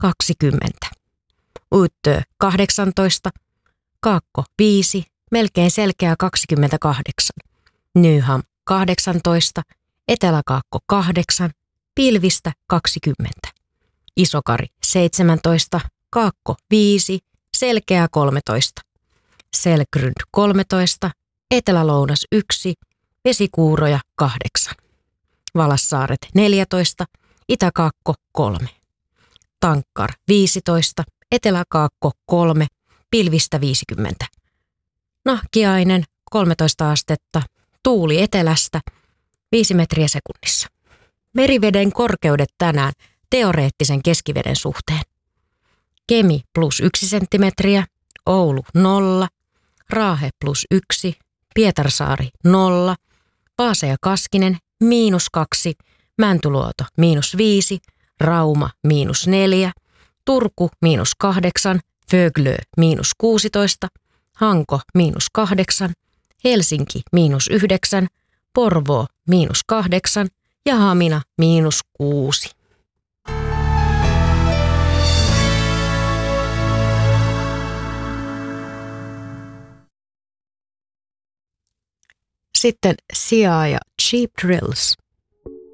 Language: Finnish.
20. Uttö 18, Kaakko 5, melkein selkeä 28. Nyham 18, Eteläkaakko 8, pilvistä 20. Isokari 17, Kaakko 5, selkeä 13. Selgrund 13, Etelä-lounas 1, vesikuuroja 8. Valassaaret 14, Itäkaakko 3. Tankkar 15, Eteläkaakko 3, pilvistä 50. Nahkiainen 13 astetta, tuuli etelästä 5 metriä sekunnissa. Meriveden korkeudet tänään teoreettisen keskiveden suhteen. Kemi +1 senttimetriä, Oulu 0, Raahe +1, Pietarsaari 0, Vaasa ja Kaskinen -2, Mäntyluoto -5, Rauma -4, Turku -8, Föglö -16, Hanko -8, Helsinki -9, Porvoo -8 ja Hamina -6. Sitten Sia ja Cheap Drills.